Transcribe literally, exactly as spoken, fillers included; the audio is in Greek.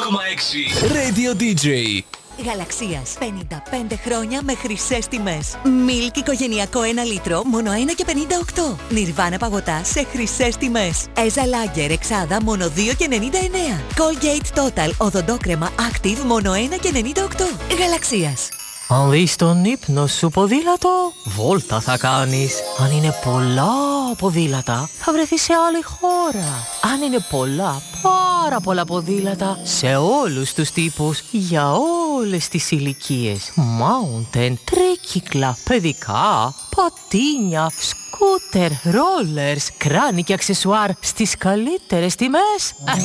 κόμμα έξι. Radio ντι τζέι. Γαλαξίας, πενήντα πέντε χρόνια με χρυσές τιμές. Milk οικογενειακό ένα λίτρο, μόνο ένα και πενήντα οκτώ. Nirvana παγωτά σε χρυσές τιμές. Eza Lager εξάδα, μόνο δύο και ενενήντα εννέα. Colgate Total οδοντόκρεμα Active, μόνο ένα και ενενήντα οκτώ. Γαλαξίας. Αν δεις τον ύπνο σου ποδήλατο, βόλτα θα κάνεις. Αν είναι πολλά ποδήλατα, θα βρεθείς σε άλλη χώρα. Αν είναι πολλά, πάρα πολλά ποδήλατα, σε όλους τους τύπους, για όλες τις ηλικίες. Mountain, τρίκυκλα, παιδικά, πατίνια, σκούτερ, ρόλερς, κράνη και αξεσουάρ στις καλύτερες τιμές.